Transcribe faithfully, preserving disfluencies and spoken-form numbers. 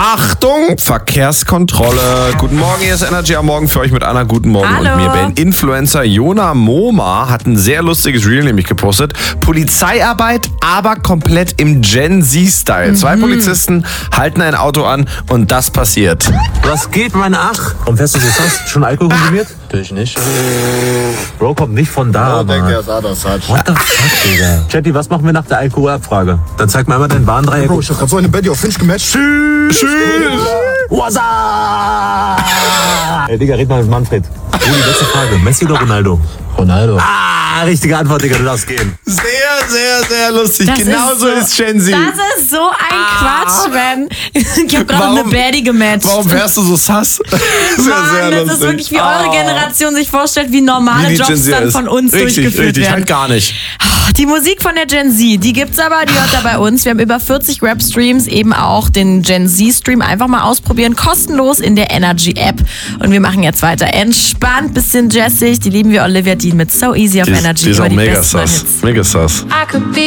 Achtung, Verkehrskontrolle. Guten Morgen, hier ist Energy am Morgen für euch mit Anna. Guten Morgen Hallo. und mir, Ben. Influencer Jona Moma hat ein sehr lustiges Reel nämlich gepostet. Polizeiarbeit, aber komplett im Gen Z-Style. Mhm. Zwei Polizisten halten ein Auto an und das passiert. Was geht, mein Ach? Und fährst du so fast schon Alkohol konsumiert? Natürlich nicht. Bro, kommt nicht von da, Oh, denkt Mann. er ist anders. Halt. What the fuck, Digga? Chatty, was machen wir nach der Alkoholabfrage? Dann zeig mal einmal dein Warndreieck. Bro, ich hab grad so eine Betty auf Finch gematcht. Tschüss. What's up? Ey, Digga, red mal mit Manfred. Rudi, letzte Frage. Messi oder Ronaldo? Ronaldo. Ah, richtige Antwort, Digga, du darfst gehen. Sehr, sehr, sehr lustig. Das Genau ist so so- ist Gen Z. Das ist so ein Quatsch, Ben. Ich habe gerade Warum- eine Baddie gematcht. Warum wärst du so sass? Sehr, Mann, sehr das lustig. ist wirklich, wie Ah. eure Generation sich vorstellt, wie normale Wie die Gen Jobs Z dann ist. von uns richtig, durchgeführt richtig, werden. halt gar nicht. Die Musik von der Gen Z, die gibt's aber, die hört da bei uns. Wir haben über vierzig Rap-Streams, eben auch den Gen Z-Stream. Einfach mal ausprobieren, kostenlos in der Energy-App. Und wir machen jetzt weiter entspannt, bisschen jazzig. Die lieben wir, Olivia Dean mit So Easy auf Die ist, Energy. die ist über auch die mega besten sass. Hits. Mega sass. I could be